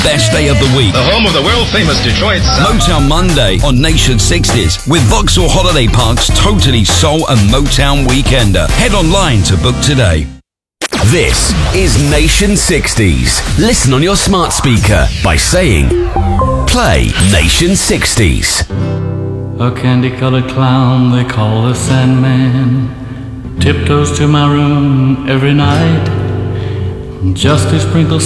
best day of the week. The home of the world-famous Detroit sound. Motown Monday on Nation 60s with Vauxhall Holiday Park's totally soul and Motown Weekender. Head online to book today. This is Nation 60s. Listen on your smart speaker by saying, play Nation 60s. A candy-colored clown they call the Sandman tiptoes to my room every night just to sprinkle